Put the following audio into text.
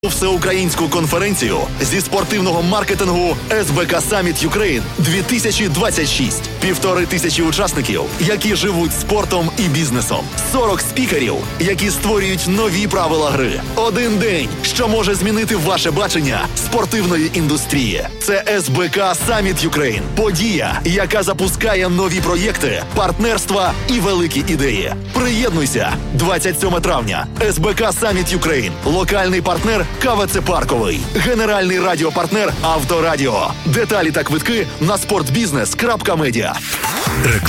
Всеукраїнську конференцію зі спортивного маркетингу СБК Summit Ukraine 2026. 1500 учасників, які живуть спортом і бізнесом. 40 спікерів, які створюють нові правила гри. Один день, що може змінити ваше бачення спортивної індустрії. Це СБК Summit Ukraine. Подія, яка запускає нові проєкти, партнерства і великі ідеї. Приєднуйся. 27 травня. СБК Summit Ukraine. Локальний партнер КВЦ Парковий. Генеральний радіопартнер Авторадіо. Деталі та квитки на sportbusiness.media.